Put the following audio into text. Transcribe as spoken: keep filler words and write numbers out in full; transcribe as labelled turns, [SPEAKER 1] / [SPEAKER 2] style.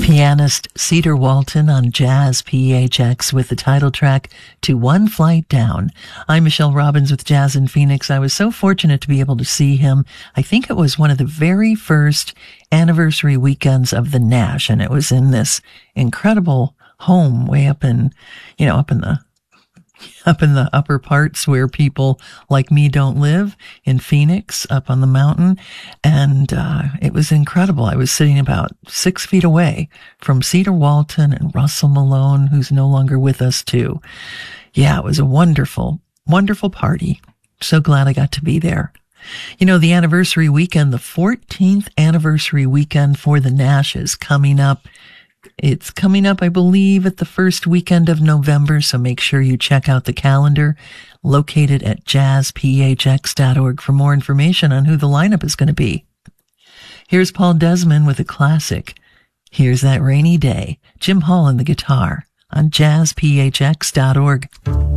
[SPEAKER 1] Pianist Cedar Walton on Jazz P H X with the title track to One Flight Down. I'm Michelle Robbins with Jazz in Phoenix. I was so fortunate to be able to see him. I think it was one of the very first anniversary weekends of the Nash, and it was in this incredible home way up in, you know, up in the up in the upper parts where people like me don't live, in Phoenix, up on the mountain. And uh, it was incredible. I was sitting about six feet away from Cedar Walton and Russell Malone, who's no longer with us too. Yeah, it was a wonderful, wonderful party. So glad I got to be there. You know, the anniversary weekend, the fourteenth anniversary weekend for the Nash is coming up. It's coming up, I believe, at the first weekend of November, so make sure you check out the calendar located at jazz p h x dot org for more information on who the lineup is going to be. Here's Paul Desmond with a classic. Here's That Rainy Day. Jim Hall on the guitar on jazz p h x dot org.